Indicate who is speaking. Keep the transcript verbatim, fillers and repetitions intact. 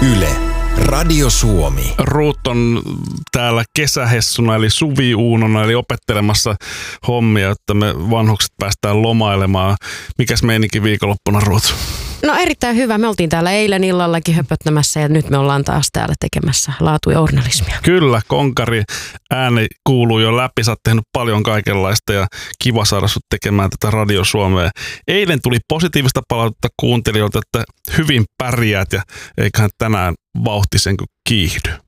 Speaker 1: Yle, Radio Suomi.
Speaker 2: Ruut on täällä kesähessuna eli suviuunona eli opettelemassa hommia, että me vanhukset päästään lomailemaan. Mikäs meininki viikonloppuna, Ruut?
Speaker 3: No erittäin hyvä. Me oltiin täällä eilen illallakin höpöttämässä ja nyt me ollaan taas täällä tekemässä laatu- ja journalismia.
Speaker 2: Kyllä, konkari ääni kuuluu jo läpi. Sä oot tehnyt paljon kaikenlaista ja kiva saada sut tekemään tätä Radio Suomea. Eilen tuli positiivista palautetta kuuntelijoilta, että hyvin pärjäät ja eiköhän tänään vauhti sen kuin kiihdy.